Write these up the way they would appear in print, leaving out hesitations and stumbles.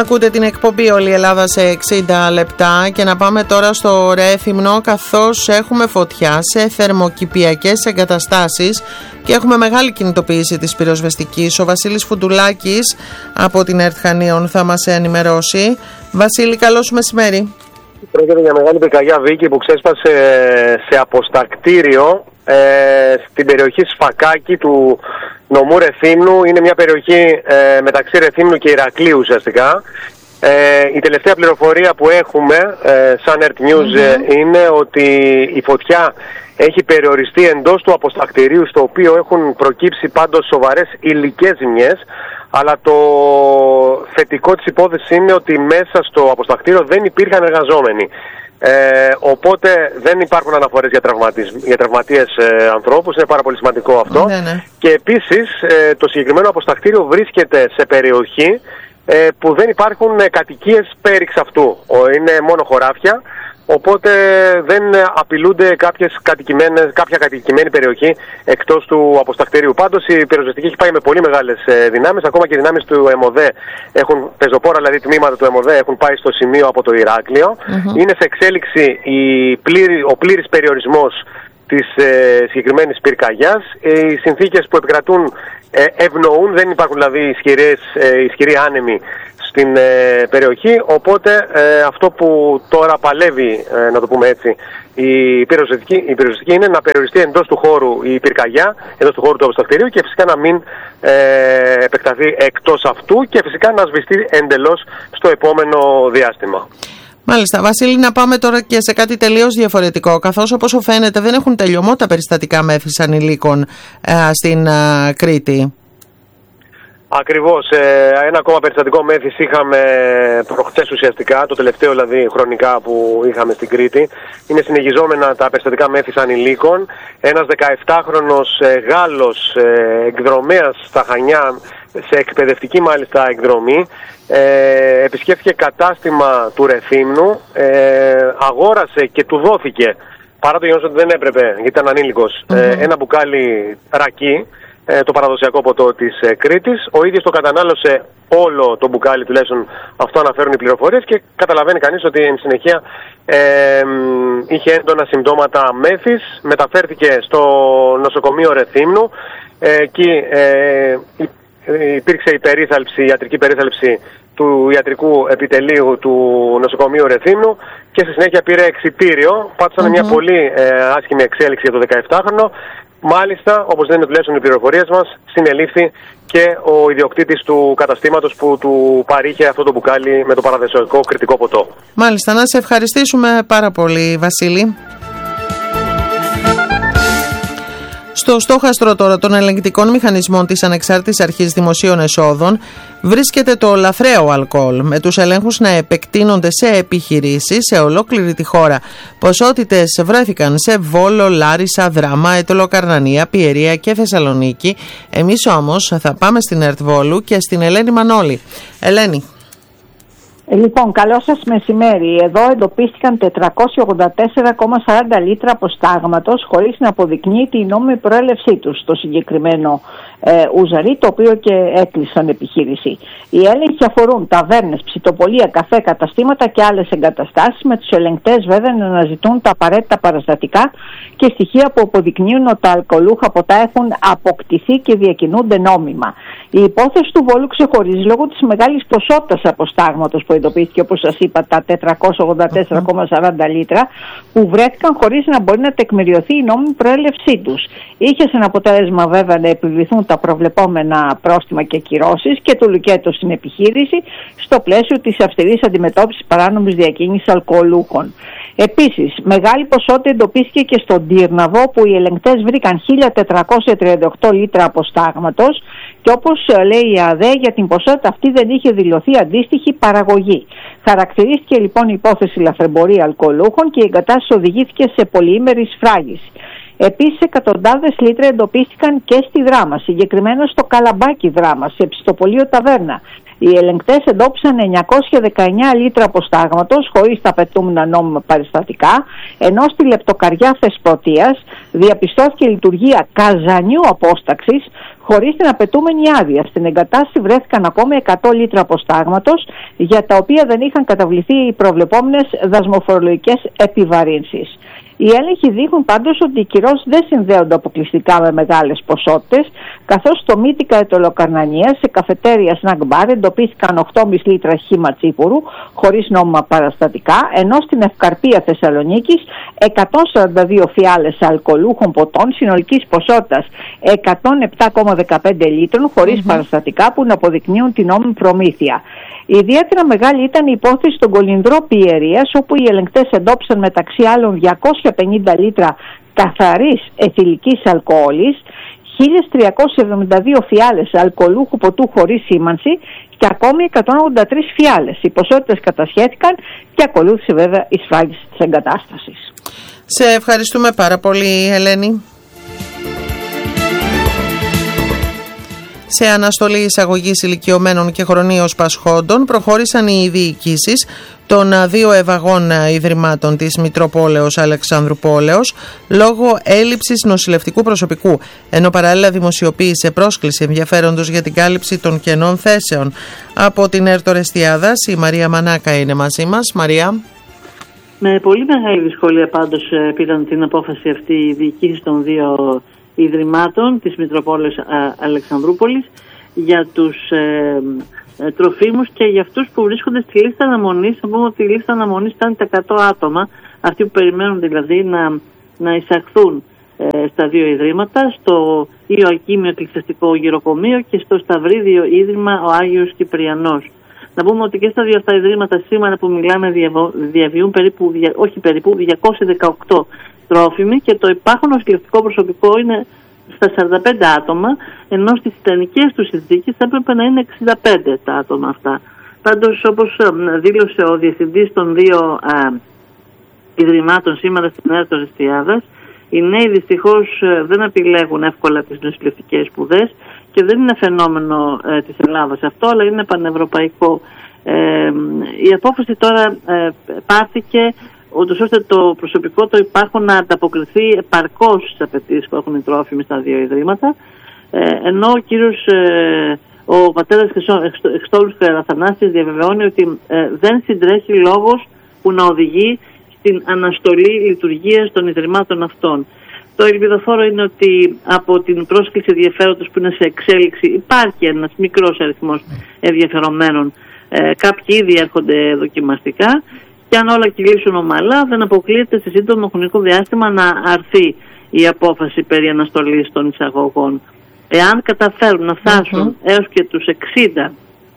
Ακούτε την εκπομπή Όλη η Ελλάδα σε 60 λεπτά και να πάμε τώρα στο Ρέθυμνο, καθώς έχουμε φωτιά σε θερμοκηπιακές εγκαταστάσεις και έχουμε μεγάλη κινητοποίηση της πυροσβεστικής. Ο Βασίλης Φουντουλάκης από την ΕΡΤ Χανίων θα μας ενημερώσει. Βασίλη, καλό σου μεσημέρι. Πρόκειται για μεγάλη πυρκαγιά, Βίκη, που ξέσπασε σε αποστακτήριο στην περιοχή Σφακάκη του νομού Ρεθύμνου. Είναι μια περιοχή μεταξύ Ρεθύμνου και Ηρακλείου ουσιαστικά. Η τελευταία πληροφορία που έχουμε σαν Earth News είναι ότι η φωτιά έχει περιοριστεί εντός του αποστακτηρίου, στο οποίο έχουν προκύψει πάντως σοβαρές υλικές ζημιές, αλλά το θετικό της υπόθεσης είναι ότι μέσα στο αποστακτήριο δεν υπήρχαν εργαζόμενοι. Οπότε δεν υπάρχουν αναφορές για τραυματίες ανθρώπους, είναι πάρα πολύ σημαντικό αυτό. Και επίσης το συγκεκριμένο αποστακτήριο βρίσκεται σε περιοχή που δεν υπάρχουν κατοικίες πέριξ αυτού. Είναι μόνο χωράφια, οπότε δεν απειλούνται κάποια κατοικημένη περιοχή εκτός του αποστακτηρίου. Πάντως η πυροσβεστική έχει πάει με πολύ μεγάλες δυνάμεις, ακόμα και οι δυνάμεις του ΕΜΟΔΕ πεζοπόρα, δηλαδή τμήματα του ΕΜΟΔΕ έχουν πάει στο σημείο από το Ηράκλειο. Είναι σε εξέλιξη ο πλήρης περιορισμός της συγκεκριμένης πυρκαγιάς. Οι συνθήκες που επικρατούν ευνοούν, δεν υπάρχουν δηλαδή ισχυροί άνεμοι στην περιοχή, οπότε αυτό που τώρα παλεύει, να το πούμε έτσι, η πυροσβεστική είναι να περιοριστεί εντός του χώρου η πυρκαγιά, εντός του χώρου του αποστακτηρίου, και φυσικά να μην επεκταθεί εκτός αυτού και φυσικά να σβηστεί εντελώς στο επόμενο διάστημα. Μάλιστα. Βασίλη, να πάμε τώρα και σε κάτι τελείως διαφορετικό, καθώς όπως φαίνεται δεν έχουν τελειωμό τα περιστατικά μέθης ανηλίκων στην Κρήτη. Ακριβώς. Ένα ακόμα περιστατικό μέθης είχαμε προχθές ουσιαστικά, το τελευταίο δηλαδή χρονικά που είχαμε στην Κρήτη. Είναι συνεχιζόμενα τα περιστατικά μέθης ανηλίκων. Ένας 17χρονος Γάλλος εκδρομέας στα Χανιά, σε εκπαιδευτική μάλιστα εκδρομή, επισκέφθηκε κατάστημα του Ρεθύμνου, αγόρασε και του δόθηκε, παρά το γεγονός ότι δεν έπρεπε γιατί ήταν ανήλικος, ένα μπουκάλι ρακί, το παραδοσιακό ποτό της Κρήτης. Ο ίδιος το κατανάλωσε όλο το μπουκάλι, τουλάχιστον αυτό αναφέρουν οι πληροφορίες, και καταλαβαίνει κανείς ότι εν συνεχεία είχε έντονα συμπτώματα μέθης. Μεταφέρθηκε στο νοσοκομείο Ρεθύμνου. Εκεί υπήρξε η ιατρική περίθαλψη του ιατρικού επιτελείου του νοσοκομείου Ρεθύμνου και στη συνέχεια πήρε εξιτήριο. Πάτησαν μια πολύ άσχημη εξέλιξη για το 17χρονο. Μάλιστα, όπως λένε τουλάχιστον οι πληροφορίες μας, συνελήφθη και ο ιδιοκτήτης του καταστήματος που του παρήχε αυτό το μπουκάλι με το παραδοσιακό κρητικό ποτό. Μάλιστα, να σε ευχαριστήσουμε πάρα πολύ, Βασίλη. Στο στόχαστρο τώρα των ελεγκτικών μηχανισμών της Ανεξάρτητης Αρχής Δημοσίων Εσόδων βρίσκεται το λαθρέο αλκοόλ, με τους ελέγχους να επεκτείνονται σε επιχειρήσεις σε ολόκληρη τη χώρα. Ποσότητες βρέθηκαν σε Βόλο, Λάρισα, Δράμα, Αιτωλοκαρνανία, Πιερία και Θεσσαλονίκη. Εμείς όμως θα πάμε στην ΕΡΤ Βόλου και στην Ελένη Μανώλη. Ελένη. Λοιπόν, καλό σας μεσημέρι. Εδώ εντοπίστηκαν 484,40 λίτρα αποστάγματος χωρίς να αποδεικνύεται η νόμιμη προέλευσή τους στο συγκεκριμένο ουζαρί, το οποίο και έκλεισαν επιχείρηση. Οι έλεγχοι αφορούν ταβέρνες, ψητοπολία, καφέ, καταστήματα και άλλες εγκαταστάσεις, με τους ελεγκτές βέβαια να αναζητούν τα απαραίτητα παραστατικά και στοιχεία που αποδεικνύουν ότι τα αλκοολούχα ποτά έχουν αποκτηθεί και διακινούνται νόμιμα. Η υπόθεση του Βόλου ξεχωρίζει λόγω της μεγάλης ποσότητας αποστάγματος που εντοπίστηκε, όπως σας είπα, τα 484,40 λίτρα, που βρέθηκαν χωρίς να μπορεί να τεκμηριωθεί η νόμιμη προέλευσή τους. Είχε σαν αποτέλεσμα βέβαια να επιβληθούν τα προβλεπόμενα πρόστιμα και κυρώσεις και το λουκέτο στην επιχείρηση στο πλαίσιο της αυστηρής αντιμετώπισης παράνομης διακίνησης αλκοολούχων. Επίσης, μεγάλη ποσότητα εντοπίστηκε και στον Τύρναβο, που οι ελεγκτές βρήκαν 1.438 λίτρα αποστάγματος και όπως λέει η ΑΔΕ, για την ποσότητα αυτή δεν είχε δηλωθεί αντίστοιχη παραγωγή. Χαρακτηρίστηκε λοιπόν η υπόθεση λαθρεμπορία αλκοολούχων και η εγκατάσταση οδηγήθηκε σε πολυήμερη σφράγιση. Επίσης, εκατοντάδες λίτρα εντοπίστηκαν και στη Δράμα, συγκεκριμένα στο Καλαμπάκι Δράμα, σε ψητοπολείο ταβέρνα. Οι ελεγκτές εντόπισαν 919 λίτρα αποστάγματος χωρίς τα απαιτούμενα νόμιμα παριστατικά, ενώ στη λεπτοκαριά Θεσπρωτείας διαπιστώθηκε λειτουργία καζανιού απόσταξης χωρίς την απαιτούμενη άδεια. Στην εγκατάσταση βρέθηκαν ακόμη 100 λίτρα αποστάγματος, για τα οποία δεν είχαν καταβληθεί οι προβλεπόμενες δασμοφορολογικές επιβαρύνσεις. Οι έλεγχοι δείχνουν πάντως ότι οι κυρώσεις δεν συνδέονται αποκλειστικά με μεγάλες ποσότητες, καθώς στο Μύτικα Ετωλοκαρνανίας, σε καφετέρια snack bar, εντοπίστηκαν 8,5 λίτρα χύμα τσίπουρου χωρίς νόμιμα παραστατικά, ενώ στην Ευκαρπία Θεσσαλονίκης 142 φιάλες αλκοολούχων ποτών συνολικής ποσότητας 107,15 λίτρων χωρίς παραστατικά, που να αποδεικνύουν την νόμιμη προμήθεια. Ιδιαίτερα μεγάλη ήταν η υπόθεση των Κολυνδρό Πιερίας, όπου οι ελεγκτές εντόπισαν μεταξύ άλλων 250 λίτρα καθαρής αιθιλικής αλκοόλης, 1.372 φιάλες αλκοολούχου ποτού χωρίς σήμανση και ακόμη 183 φιάλες. Οι ποσότητες κατασχέθηκαν και ακολούθησε βέβαια η σφράγιση της εγκατάστασης. Σε ευχαριστούμε πάρα πολύ, Ελένη. Σε αναστολή εισαγωγής ηλικιωμένων και χρονίως πασχόντων προχώρησαν οι διοικήσεις των 2 ευαγών ιδρυμάτων της Μητροπόλεως Αλεξανδρουπόλεως λόγω έλλειψης νοσηλευτικού προσωπικού, ενώ παράλληλα δημοσιοποίησε πρόσκληση ενδιαφέροντος για την κάλυψη των κενών θέσεων. Από την Έρτο Ρεστιάδας, η Μαρία Μανάκα είναι μαζί μας. Μαρία. Με πολύ μεγάλη δυσκολία πάντως πήραν την απόφαση αυτή οι διοικήσεις των 2 Ιδρυμάτων της Μητροπόλεως Αλεξανδρούπολης για τους τροφίμους και για αυτούς που βρίσκονται στη λίστα αναμονής. Θα πούμε ότι η λίστα αναμονής ήταν τα 100 άτομα, αυτοί που περιμένουν δηλαδή να εισαχθούν στα 2 Ιδρύματα, στο Ιωακίμιο Εκκλησιαστικό Γυροκομείο και στο Σταυρίδιο Ίδρυμα ο Άγιος Κυπριανός. Να πούμε ότι και στα 2 αυτά Ιδρύματα σήμερα που μιλάμε διαβιούν περίπου 218 τρόφιμοι και το υπάρχον νοσηλευτικό προσωπικό είναι στα 45 άτομα, ενώ στις ιδανικές τους συνθήκες θα έπρεπε να είναι 65 τα άτομα αυτά. Πάντως, όπως δήλωσε ο διευθυντής των 2 Ιδρυμάτων σήμερα στην Έρτο Ρεστιάδας, οι νέοι δυστυχώς δεν επιλέγουν εύκολα τις νοσηλευτικές σπουδές και δεν είναι φαινόμενο της Ελλάδας αυτό, αλλά είναι πανευρωπαϊκό. Η απόφαση τώρα πάρθηκε ούτως ώστε το προσωπικό το υπάρχον να ανταποκριθεί επαρκώς στις απαιτήσεις που έχουν οι τρόφιμοι στα 2 Ιδρύματα, ενώ ο κύριος ο πατέρας Χριστόλους Καραθανάσης διαβεβαιώνει ότι δεν συντρέχει λόγος που να οδηγεί στην αναστολή λειτουργίας των Ιδρυμάτων αυτών. Το ελπιδοφόρο είναι ότι από την πρόσκληση ενδιαφέροντος που είναι σε εξέλιξη υπάρχει ένας μικρός αριθμός ενδιαφερομένων. Κάποιοι ήδη έρχονται δοκιμαστικά και αν όλα κυλήσουν ομαλά δεν αποκλείεται σε σύντομο χρονικό διάστημα να αρθεί η απόφαση περί αναστολής των εισαγωγών. Εάν καταφέρουν να φτάσουν έως και τους 60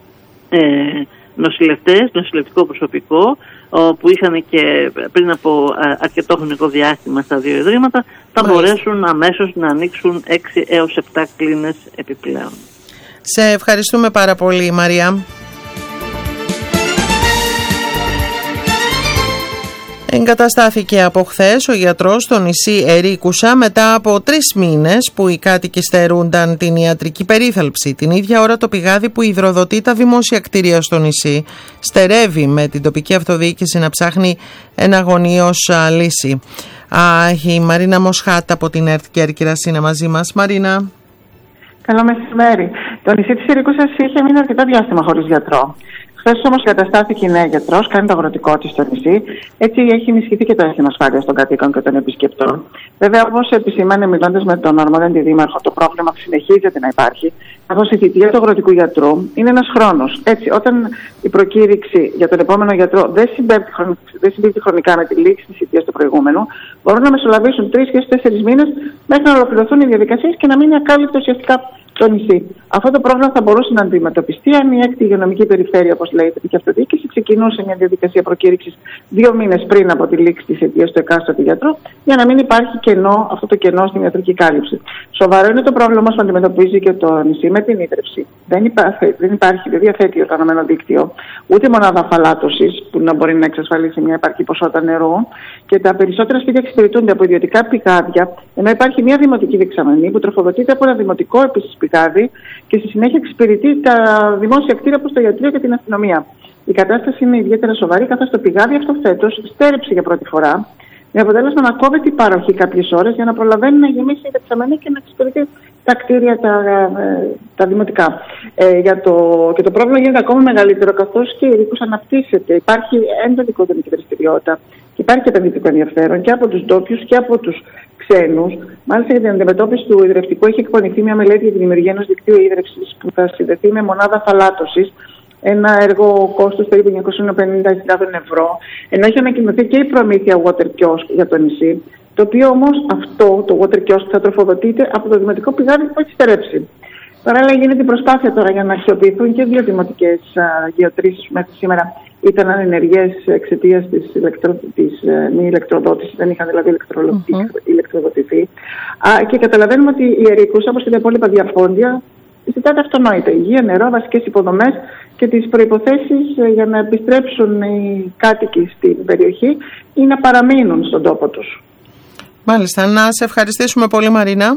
νοσηλευτές, νοσηλευτικό προσωπικό, που είχαν και πριν από αρκετό χρονικό διάστημα στα 2 Ιδρύματα, θα μπορέσουν αμέσως να ανοίξουν 6 έως 7 κλίνες επιπλέον. Σε ευχαριστούμε πάρα πολύ, Μαρία. Εγκαταστάθηκε από χθες ο γιατρός στο νησί Ερίκουσα μετά από 3 μήνες που οι κάτοικοι στερούνταν την ιατρική περίθαλψη. Την ίδια ώρα το πηγάδι που υδροδοτεί τα δημόσια κτίρια στο νησί στερεύει, με την τοπική αυτοδιοίκηση να ψάχνει εναγωνίως λύση. Η Μαρίνα Μοσχάτα από την ΕΡΤ Κέρκυρας είναι μαζί μας. Μαρίνα. Καλό μεσημέρι. Το νησί της Ερίκουσας είχε μείνει αρκετό διάστημα χωρίς γιατρό. Χθες όμως καταστάθηκε η νέα γιατρός, κάνει το αγροτικό της στο νησί. Έτσι έχει ενισχυθεί και το αίσθημα ασφάλειας των κατοίκων και των επισκεπτών. Βέβαια, όπως επισήμανε μιλώντας με τον αρμόδιο αντιδήμαρχο, το πρόβλημα συνεχίζεται να υπάρχει, καθώς η θητεία του αγροτικού γιατρού είναι ένας χρόνος. Έτσι, όταν η προκήρυξη για τον επόμενο γιατρό δεν συμπίπτει χρονικά με τη λήξη της θητείας του προηγούμενου, μπορούν να μεσολαβήσουν 3 και 4 μήνες μέχρι να ολοκληρωθούν οι διαδικασίες και να μείνει ακάλυπτο ουσιαστικά το νησί. Αυτό το πρόβλημα θα μπορούσε να αντιμετωπιστεί αν η 6η υγειονομική περιφέρεια, όπως λέει η τοπική αυτοδιοίκηση, ξεκινούσε μια διαδικασία προκήρυξης 2 μήνες πριν από τη λήξη της αιτίας του εκάστοτε γιατρού, για να μην υπάρχει κενό, αυτό το κενό στην ιατρική κάλυψη. Σοβαρό είναι το πρόβλημα που αντιμετωπίζει και το νησί με την ίδρυψη. Δεν διαθέτει οργανωμένο δίκτυο, ούτε μονάδα αφαλάτωσης που να μπορεί να εξασφαλίσει μια επαρκή ποσότητα νερού, και τα περισσότερα σπίτια εξυπηρετούνται από ιδιωτικά πηγάδια, ενώ υπάρχει μια δημοτική δεξαμενή που τροφοδοτείται από ένα δημοτικό επίσης πηγάδι και στη συνέχεια εξυπηρετεί τα δημόσια κτίρια προς το ιατρείο και την αστυνομία. Η κατάσταση είναι ιδιαίτερα σοβαρή, καθώς το πηγάδι αυτό φέτος στέρεψε για πρώτη φορά, με αποτέλεσμα να κόβεται η παροχή κάποιες ώρες για να προλαβαίνει να γεμίσει η δεξαμενή και να εξυπηρετεί τα κτίρια τα δημοτικά. Και το πρόβλημα γίνεται ακόμα μεγαλύτερο, καθώς και η Ερίκους αναπτύσσεται. Υπάρχει έντονη οικοδομική δραστηριότητα και υπάρχει επενδυτικό ενδιαφέρον και από τους ντόπιους και από τους ξένους. Μάλιστα, για την αντιμετώπιση του ιδρευτικού έχει εκπονηθεί μια μελέτη για τη δημιουργία ενός δικτύου ίδρυυσης που θα συνδεθεί με μονάδα φαλάτωσης. Ένα έργο κόστος περίπου 950.000 ευρώ, ενώ έχει ανακοινωθεί και η προμήθεια water kiosk για το νησί, το οποίο όμως αυτό το water kiosk θα τροφοδοτείται από το δημοτικό πηγάδι που έχει στερέψει. Παράλληλα, γίνεται η προσπάθεια τώρα για να αξιοποιηθούν και δύο δημοτικές γεωτρήσεις που μέχρι σήμερα ήταν ανενεργές εξαιτίας της μη ηλεκτροδότησης, δεν είχαν δηλαδή ηλεκτροδοτηθεί. Και καταλαβαίνουμε ότι η Ερίκους, όπως και τα υπόλοιπα διαφόντια, ζητάτε αυτονόητα υγεία, νερό, βασικές υποδομές και τις προϋποθέσεις για να επιστρέψουν οι κάτοικοι στην περιοχή ή να παραμείνουν στον τόπο τους. Μάλιστα. Να σε ευχαριστήσουμε πολύ, Μαρίνα.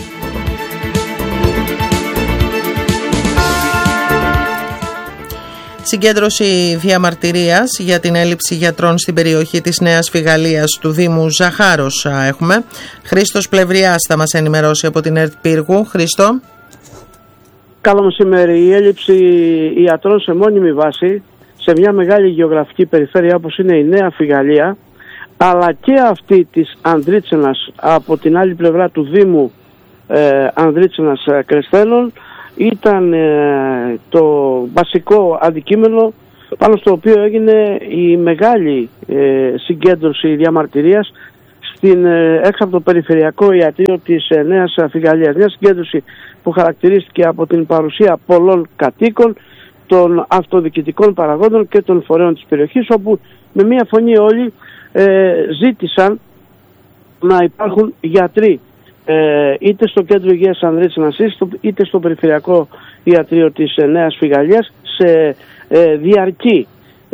Συγκέντρωση διαμαρτυρίας για την έλλειψη γιατρών στην περιοχή της Νέας Φιγαλίας του Δήμου Ζαχάρος έχουμε. Χρήστος Πλευριάς θα μας ενημερώσει από την ΕΡΤ Πύργου. Χρήστο. Καλό μεσημέρι. Η έλλειψη ιατρών σε μόνιμη βάση σε μια μεγάλη γεωγραφική περιφέρεια όπως είναι η Νέα Φιγαλία, αλλά και αυτή της Ανδρίτσενας από την άλλη πλευρά του Δήμου Ανδρίτσενας Κρεσθένων, ήταν το βασικό αντικείμενο πάνω στο οποίο έγινε η μεγάλη συγκέντρωση διαμαρτυρίας έξω από το Περιφερειακό Ιατρείο της Νέας Φιγαλίας. Μια συγκέντρωση που χαρακτηρίστηκε από την παρουσία πολλών κατοίκων, των αυτοδιοικητικών παραγόντων και των φορέων της περιοχής, όπου με μία φωνή όλοι ζήτησαν να υπάρχουν γιατροί είτε στο Κέντρο Υγείας Ανδρίτσενας είτε στο Περιφερειακό Ιατρείο της Νέας Φιγαλίας σε διαρκή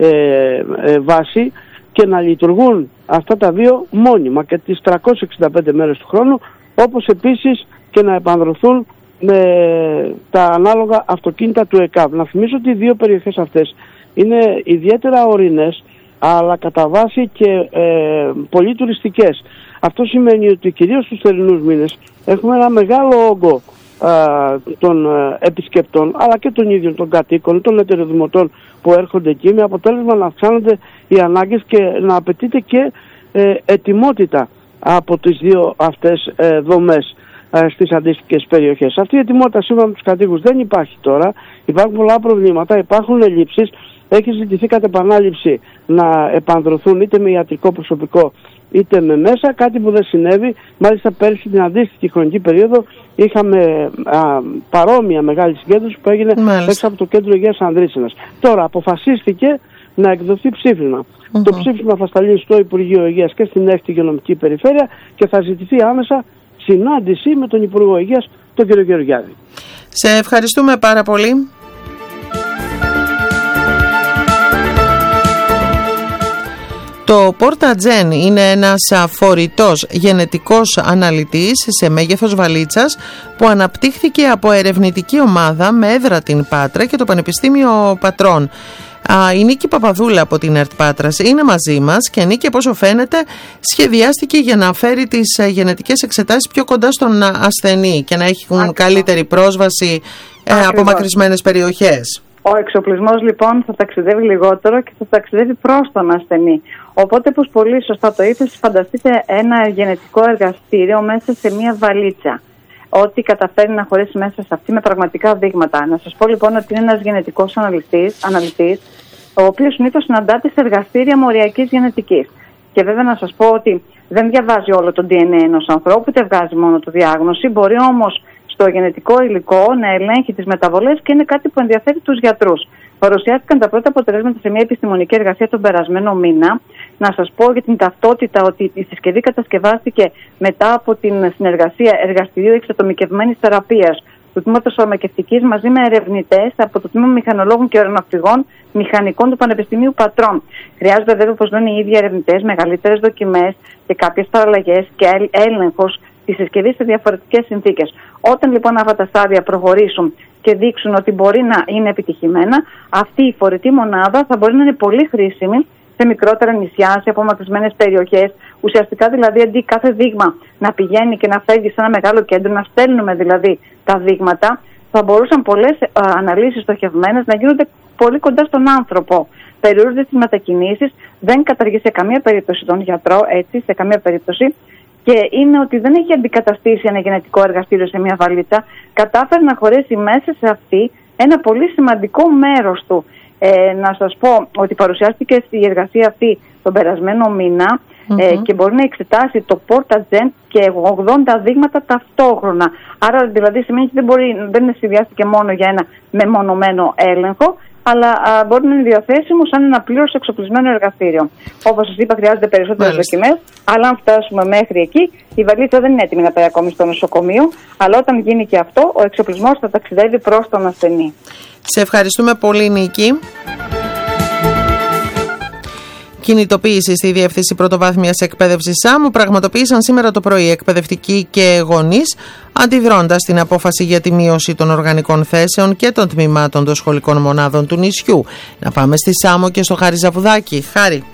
βάση και να λειτουργούν αυτά τα δύο μόνιμα και τις 365 μέρες του χρόνου, όπως επίσης και να επανδρωθούν με τα ανάλογα αυτοκίνητα του ΕΚΑΒ. Να θυμίσω ότι οι δύο περιοχές αυτές είναι ιδιαίτερα ορεινές, αλλά κατά βάση και πολύ τουριστικές. Αυτό σημαίνει ότι κυρίως στους θερινούς μήνες έχουμε ένα μεγάλο όγκο των επισκεπτών, αλλά και των ίδιων των κατοίκων, των εταιροδημοτών που έρχονται εκεί, με αποτέλεσμα να αυξάνονται οι ανάγκες και να απαιτείται και ετοιμότητα από τις δύο αυτές δομές στις αντίστοιχες περιοχές. Αυτή η ετοιμότητα σύμφωνα με τους κατοίκους δεν υπάρχει τώρα. Υπάρχουν πολλά προβλήματα, υπάρχουν ελλείψεις. Έχει ζητηθεί κατ' επανάληψη να επανδρωθούν είτε με ιατρικό προσωπικό είτε με μέσα, κάτι που δεν συνέβη. Μάλιστα πέρσι την αντίστοιχη χρονική περίοδο είχαμε παρόμοια μεγάλη συγκέντρωση που έγινε έξω από το Κέντρο Υγείας Ανδρίτσενας. Τώρα αποφασίστηκε να εκδοθεί ψήφισμα. Το ψήφισμα θα σταλεί στο Υπουργείο Υγείας και στην 6η Υγειονομική Περιφέρεια και θα ζητηθεί άμεσα συνάντηση με τον Υπουργό Υγείας, τον κ. Γεωργιάδη. Σε ευχαριστούμε πάρα πολύ. Το Portagen είναι ένας φορητός γενετικός αναλυτής σε μέγεθος βαλίτσας που αναπτύχθηκε από ερευνητική ομάδα με έδρα την Πάτρα και το Πανεπιστήμιο Πατρών. Η Νίκη Παπαδούλα από την ΕΡΤ Πάτρας είναι μαζί μας και Νίκη, όπως φαίνεται, σχεδιάστηκε για να φέρει τις γενετικές εξετάσεις πιο κοντά στον ασθενή και να έχουν καλύτερη πρόσβαση από μακρισμένες περιοχές. Ο εξοπλισμός λοιπόν θα ταξιδεύει λιγότερο και θα ταξιδεύει προς τον ασθενή. Οπότε, όπως πολύ σωστά το είπες, φανταστείτε ένα γενετικό εργαστήριο μέσα σε μια βαλίτσα. Ό,τι καταφέρει να χωρίσει μέσα σε αυτή με πραγματικά δείγματα. Να σας πω λοιπόν ότι είναι ένας γενετικός αναλυτής, ο οποίος συνήθως συναντάται σε εργαστήρια μοριακής γενετικής. Και βέβαια να σας πω ότι δεν διαβάζει όλο το DNA ενός ανθρώπου, ούτε βγάζει μόνο το διάγνωση, μπορεί όμως στο γενετικό υλικό να ελέγχει τις μεταβολές και είναι κάτι που ενδιαφέρει τους γιατρούς. Παρουσιάστηκαν τα πρώτα αποτελέσματα σε μια επιστημονική εργασία τον περασμένο μήνα. Να σας πω για την ταυτότητα ότι η συσκευή κατασκευάστηκε μετά από την συνεργασία εργαστηρίου εξατομικευμένης θεραπείας του Τμήματος Φαρμακευτικής μαζί με ερευνητές από το Τμήμα Μηχανολόγων και Αεροναυτικών Μηχανικών του Πανεπιστημίου Πατρών. Χρειάζονται βέβαια, όπως λένε οι ίδιοι ερευνητές, μεγαλύτερες δοκιμές και κάποιες παραλλαγές και έλεγχος τη συσκευή σε διαφορετικές συνθήκες. Όταν λοιπόν αυτά τα στάδια προχωρήσουν και δείξουν ότι μπορεί να είναι επιτυχημένα, αυτή η φορητή μονάδα θα μπορεί να είναι πολύ χρήσιμη σε μικρότερα νησιά, σε απομακρυσμένες περιοχές, Ουσιαστικά δηλαδή αντί κάθε δείγμα να πηγαίνει και να φεύγει σε ένα μεγάλο κέντρο, να στέλνουμε δηλαδή τα δείγματα, θα μπορούσαν πολλές αναλύσεις στοχευμένες να γίνονται πολύ κοντά στον άνθρωπο. Περιορίζονται τις μετακινήσεις, δεν καταργεί σε καμία περίπτωση τον γιατρό, έτσι, σε καμία περίπτωση. Και είναι ότι δεν έχει αντικαταστήσει ένα γενετικό εργαστήριο σε μια βαλίτσα. Κατάφερε να χωρέσει μέσα σε αυτή ένα πολύ σημαντικό μέρος του. Να σας πω ότι παρουσιάστηκε στη εργασία αυτή τον περασμένο μήνα και μπορεί να εξετάσει το PortaGen και 80 δείγματα ταυτόχρονα. Άρα δηλαδή σημαίνει ότι δεν συνδυάστηκε μόνο για ένα μεμονωμένο έλεγχο, αλλά μπορεί να είναι διαθέσιμο σαν ένα πλήρως εξοπλισμένο εργαστήριο. Όπως σας είπα, χρειάζονται περισσότερες δοκιμές, αλλά αν φτάσουμε μέχρι εκεί, η βαλίτσα δεν είναι έτοιμη να πάει ακόμη στο νοσοκομείο. Αλλά όταν γίνει και αυτό, ο εξοπλισμός θα ταξιδεύει προς τον ασθενή. Σε ευχαριστούμε πολύ, Νίκη. Κινητοποίηση στη Διεύθυνση Πρωτοβάθμιας Εκπαίδευσης ΣΑΜΟΥ πραγματοποίησαν σήμερα το πρωί εκπαιδευτικοί και γονείς, αντιδρώντας στην απόφαση για τη μείωση των οργανικών θέσεων και των τμήματων των σχολικών μονάδων του νησιού. Να πάμε στη ΣΑΜΟ και στο Χάρη Ζαβουδάκη. Χάρη.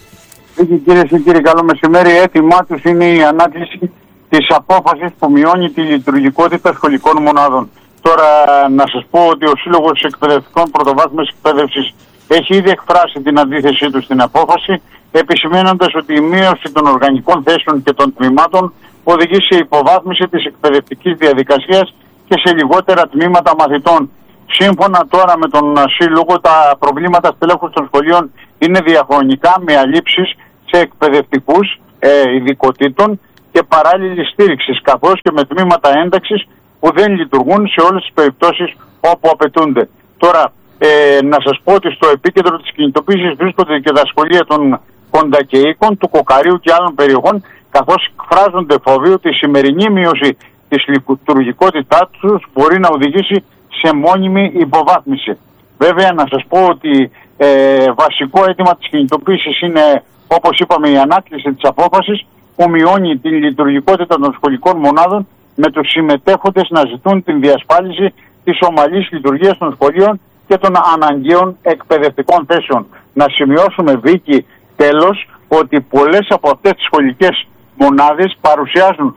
Κυρίες και κύριοι, καλό μεσημέρι. Έτοιμά τους είναι η ανάκληση της απόφασης που μειώνει τη λειτουργικότητα σχολικών μονάδων. Τώρα να σας πω ότι ο Σύλλογος Εκπαιδευτικών Πρωτοβάθμιας Εκπαίδευσης έχει ήδη εκφράσει την αντίθεσή του στην απόφαση, επισημαίνοντας ότι η μείωση των οργανικών θέσεων και των τμήματων οδηγεί σε υποβάθμιση της εκπαιδευτικής διαδικασίας και σε λιγότερα τμήματα μαθητών. Σύμφωνα τώρα με τον Σύλλογο, τα προβλήματα στελέχους των σχολείων είναι διαχρονικά, με αλλήψεις σε εκπαιδευτικούς ειδικοτήτων και παράλληλη στήριξη, καθώς και με τμήματα ένταξης που δεν λειτουργούν σε όλες τις περιπτώσεις όπου απαιτούνται. Τώρα, να σας πω ότι στο επίκεντρο της κινητοποίησης βρίσκονται και τα σχολεία των Κοντακεϊκών, του Κοκαρίου και άλλων περιοχών, καθώς εκφράζονται φόβοι ότι η σημερινή μείωση της λειτουργικότητάς τους μπορεί να οδηγήσει σε μόνιμη υποβάθμιση. Βέβαια, να σας πω ότι βασικό αίτημα της κινητοποίησης είναι, όπως είπαμε, η ανάκληση της απόφασης που μειώνει τη λειτουργικότητα των σχολικών μονάδων, με τους συμμετέχοντες να ζητούν την διασφάλιση της ομαλής λειτουργίας των σχολείων και των αναγκαίων εκπαιδευτικών θέσεων. Να σημειώσουμε, Βίκη, τέλος, ότι πολλές από αυτές τις σχολικές μονάδες παρουσιάζουν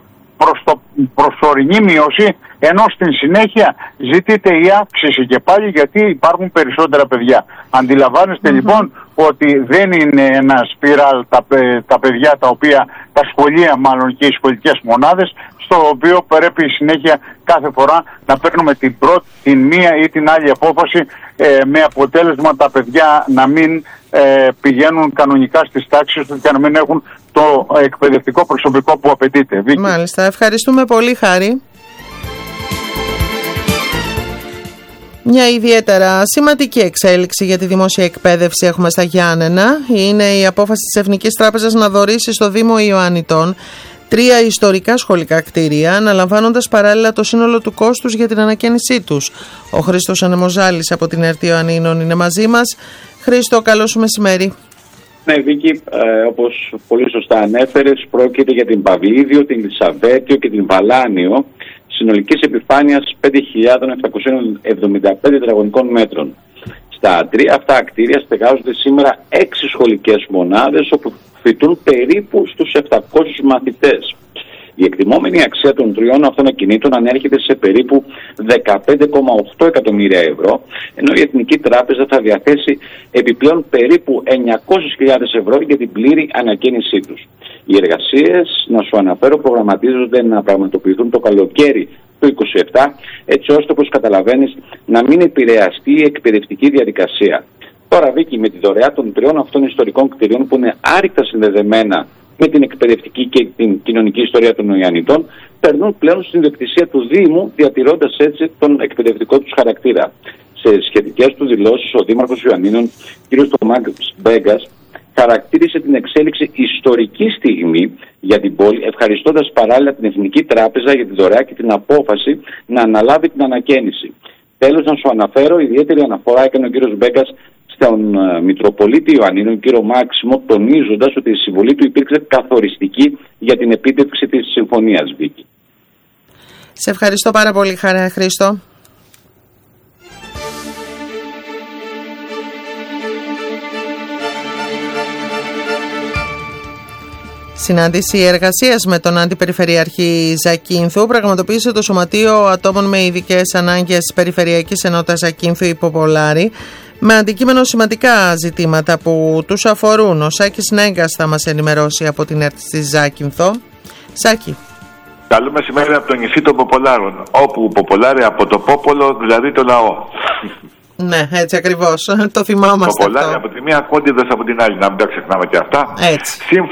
προσωρινή μείωση, ενώ στην συνέχεια ζητείται η αύξηση και πάλι, γιατί υπάρχουν περισσότερα παιδιά. Αντιλαμβάνεστε λοιπόν ότι δεν είναι ένα σπιράλ τα παιδιά, τα σχολεία μάλλον και οι σχολικές μονάδες, στο οποίο πρέπει συνέχεια κάθε φορά να παίρνουμε την μία ή την άλλη απόφαση, με αποτέλεσμα τα παιδιά να μην πηγαίνουν κανονικά στις τάξεις τους και να μην έχουν το εκπαιδευτικό προσωπικό που απαιτείται. Μάλιστα, ευχαριστούμε πολύ, Χάρη. Μια ιδιαίτερα σημαντική εξέλιξη για τη δημόσια εκπαίδευση έχουμε στα Γιάννενα. Είναι η απόφαση της Εθνικής Τράπεζας να δωρήσει στο Δήμο Ιωαννιτών 3 ιστορικά σχολικά κτίρια, αναλαμβάνοντας παράλληλα το σύνολο του κόστους για την ανακαίνισή τους. Ο Χρήστος Ανεμοζάλης από την ΕΡΤ Ιωαννίνων είναι μαζί μας. Χρήστο, καλό σου μεσημέρι. Ναι, Βίκη, όπως πολύ σωστά ανέφερες, πρόκειται για την Παυλίδιο, την Λισαβέτιο και την Βαλάνιο, συνολικής επιφάνειας 5.775 τετραγωνικών μέτρων. Στα 3 αυτά κτίρια στεγάζονται σήμερα 6 σχολικές μονάδες, όπου φοιτούν περίπου στους 700 μαθητές. Η εκτιμόμενη αξία των 3 αυτών ακινήτων ανέρχεται σε περίπου 15,8 εκατομμύρια ευρώ, ενώ η Εθνική Τράπεζα θα διαθέσει επιπλέον περίπου 900.000 ευρώ για την πλήρη ανακαίνισή τους. Οι εργασίες, να σου αναφέρω, προγραμματίζονται να πραγματοποιηθούν το καλοκαίρι του 2027, έτσι ώστε, όπως καταλαβαίνεις, να μην επηρεαστεί η εκπαιδευτική διαδικασία. Τώρα, Βίκη, με τη δωρεά των 3 αυτών ιστορικών κτηρίων που είναι άρρηκτα συνδεδεμένα με την εκπαιδευτική και την κοινωνική ιστορία των Ιωαννιτών, περνούν πλέον στην ιδιοκτησία του Δήμου, διατηρώντας έτσι τον εκπαιδευτικό τους χαρακτήρα. Σε σχετικές του δηλώσεις, ο Δήμαρχος Ιωαννίνων, κ. Τομάκης Μπέγκας, χαρακτήρισε την εξέλιξη ιστορική στιγμή για την πόλη, ευχαριστώντας παράλληλα την Εθνική Τράπεζα για τη δωρεά και την απόφαση να αναλάβει την ανακαίνιση. Τέλος, να σου αναφέρω, ιδιαίτερη αναφορά έκανε ο κ. Μπέγκας στον Μητροπολίτη Ιωαννίνων, κ. Μάξιμο, τονίζοντας ότι η συμβολή του υπήρξε καθοριστική για την επίτευξη της συμφωνίας, Βίκη. Σε ευχαριστώ πάρα πολύ, Χρήστο. Συνάντηση εργασίας με τον Αντιπεριφερειάρχη Ζακίνθου πραγματοποίησε το Σωματείο Ατόμων με Ειδικές Ανάγκες Περιφερειακής Ενότητας Ζακίνθου Υποπολάρη με αντικείμενο σημαντικά ζητήματα που τους αφορούν. Ο Σάκης Νέγκας θα μας ενημερώσει από την ΕΡΤ στη Ζάκυνθο. Σάκη. Καλό μεσημέρι από το νησί των Ποπολάρων, όπου Ποπολάρη από το Πόπολο, δηλαδή το λαό. Ναι, έτσι ακριβώς. Το θυμάμαστε. Ποπολάρη από τη μία, Κόντιδες από την άλλη, να μην τα ξεχνάμε και αυτά. Έτσι.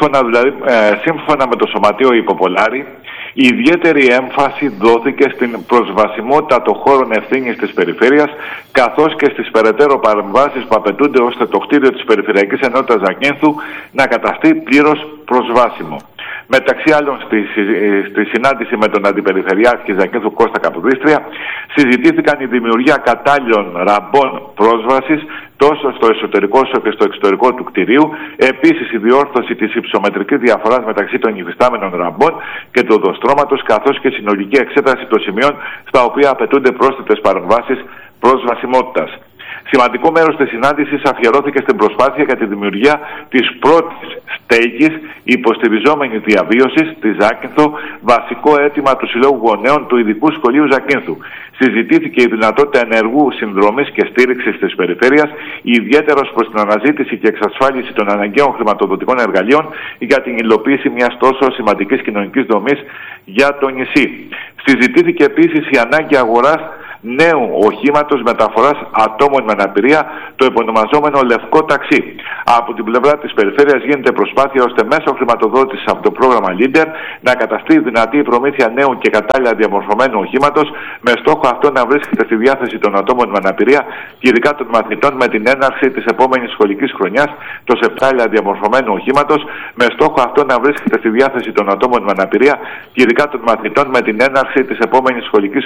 Σύμφωνα με το Σωματείο Υποπολάρη, η ιδιαίτερη έμφαση δόθηκε στην προσβασιμότητα των χώρων ευθύνης της περιφέρειας, καθώς και στις περαιτέρω παρεμβάσεις που απαιτούνται ώστε το κτίριο της Περιφερειακής Ενότητας Ζακίνθου να καταστεί πλήρως προσβάσιμο. Μεταξύ άλλων, στη συνάντηση με τον Αντιπεριφερειάρχη Ζακίνθου Κώστα Καποδίστρια, συζητήθηκαν η δημιουργία κατάλληλων ραμπών πρόσβασης τόσο στο εσωτερικό όσο και στο εξωτερικό του κτηρίου, επίσης η διόρθωση της υψομετρικής διαφοράς μεταξύ των υφιστάμενων ραμπών και του οδοστρώματος, καθώς και συνολική εξέταση των σημείων στα οποία απαιτούνται πρόσθετες παρεμβάσεις προσβασιμότητας. Σημαντικό μέρος της συνάντησης αφιερώθηκε στην προσπάθεια για τη δημιουργία της πρώτης στέγης υποστηριζόμενης διαβίωσης στη Ζάκυνθο, βασικό αίτημα του Συλλόγου Γονέων του Ειδικού Σχολείου Ζακίνθου. Συζητήθηκε η δυνατότητα ενεργού συνδρομής και στήριξης της περιφέρειας, ιδιαίτερα προς την αναζήτηση και εξασφάλιση των αναγκαίων χρηματοδοτικών εργαλείων για την υλοποίηση μιας τόσο σημαντικής κοινωνικής δομής για το νησί. Συζητήθηκε επίσης η ανάγκη αγοράς νέου οχήματος μεταφοράς ατόμων με αναπηρία, το επωνομαζόμενο λευκό ταξί. Από την πλευρά της περιφέρειας γίνεται προσπάθεια ώστε μέσω χρηματοδότησης από το πρόγραμμα Leader να καταστεί δυνατή η προμήθεια νέου και κατάλληλα διαμορφωμένου οχήματος, με στόχο αυτό να βρίσκεται στη διάθεση των ατόμων με αναπηρία και ειδικά των μαθητών με την έναρξη της επόμενης σχολικής χρονιάς, το σεπτάλια διαμορφωμένου οχήματος, με στόχο αυτό να βρίσκεται στη διάθεση των ατόμων με αναπηρία και ειδικά των μαθητών με την έναρξη της επόμενης σχολικής